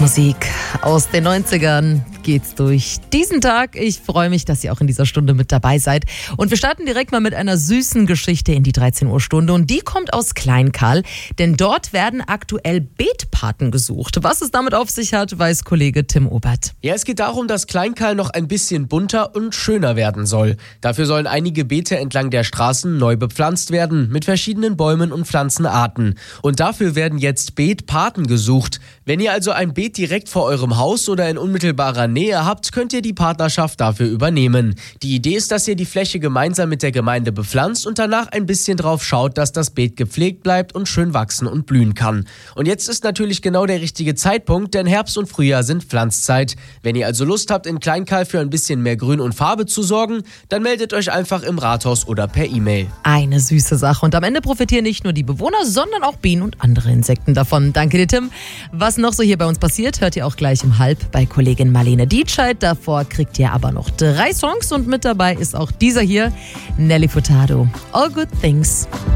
Musik aus den 90ern geht's durch diesen Tag. Ich freue mich, dass ihr auch in dieser Stunde mit dabei seid. Und wir starten direkt mal mit einer süßen Geschichte in die 13 Uhr Stunde. Und die kommt aus Kleinkarl, denn dort werden aktuell Betpaten gesucht. Was es damit auf sich hat, weiß Kollege Tim Obert. Ja, es geht darum, dass Kleinkarl noch ein bisschen bunter und schöner werden soll. Dafür sollen einige Beete entlang der Straßen neu bepflanzt werden, mit verschiedenen Bäumen und Pflanzenarten. Und dafür werden jetzt Betpaten gesucht. Wenn ihr also ein Beet direkt vor eurem Haus oder in unmittelbarer Nähe habt, könnt ihr die Partnerschaft dafür übernehmen. Die Idee ist, dass ihr die Fläche gemeinsam mit der Gemeinde bepflanzt und danach ein bisschen drauf schaut, dass das Beet gepflegt bleibt und schön wachsen und blühen kann. Und jetzt ist natürlich genau der richtige Zeitpunkt, denn Herbst und Frühjahr sind Pflanzzeit. Wenn ihr also Lust habt, in Kleinkarl für ein bisschen mehr Grün und Farbe zu sorgen, dann meldet euch einfach im Rathaus oder per E-Mail. Eine süße Sache. Und am Ende profitieren nicht nur die Bewohner, sondern auch Bienen und andere Insekten davon. Danke dir, Tim. Was noch so hier bei uns passiert, hört ihr auch gleich um 12:30 bei Kollegin Marlene Dietscheid. Davor kriegt ihr aber noch 3 Songs und mit dabei ist auch dieser hier, Nelly Furtado. All Good Things.